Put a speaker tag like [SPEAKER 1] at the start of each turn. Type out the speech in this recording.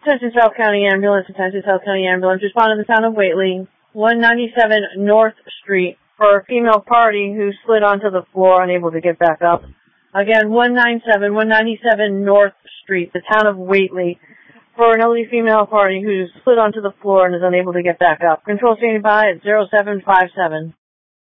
[SPEAKER 1] Attention South County Ambulance, attention South County Ambulance. Respond to the town of Whately, 197 North Street, for a female party who slid onto the floor, unable to get back up. Again, 197 North Street, the town of Whately, for an elderly female party who slid onto the floor and is unable to get back up. Control standing by at 0757.